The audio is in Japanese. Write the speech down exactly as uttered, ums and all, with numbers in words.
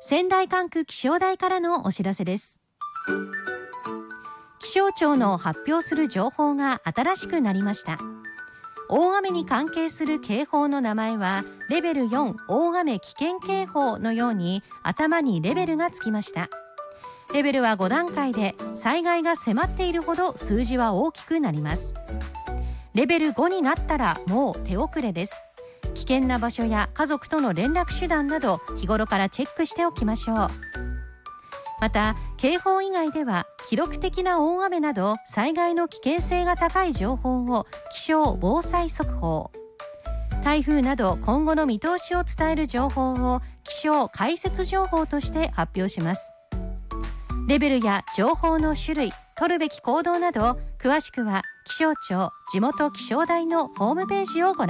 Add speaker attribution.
Speaker 1: 仙台管区気象台からのお知らせです。気象庁の発表する情報が新しくなりました。大雨に関係する警報の名前はレベルよん大雨危険警報のように頭にレベルがつきました。レベルはご段階で、災害が迫っているほど数字は大きくなります。レベルごになったらもう手遅れです。危険な場所や家族との連絡手段など日頃からチェックしておきましょう。また警報以外では記録的な大雨など災害の危険性が高い情報を気象防災速報、台風など今後の見通しを伝える情報を気象解説情報として発表します。レベルや情報の種類、取るべき行動など詳しくは気象庁地元気象台のホームページをご覧